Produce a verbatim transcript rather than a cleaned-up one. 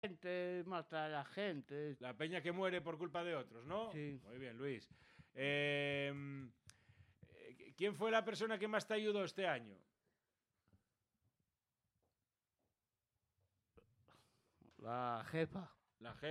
gente, mata a la gente. La peña que muere por culpa de otros, ¿no? Sí. Muy bien, Luis. Eh, ¿Quién fue la persona que más te ayudó este año? La jefa. La jefa.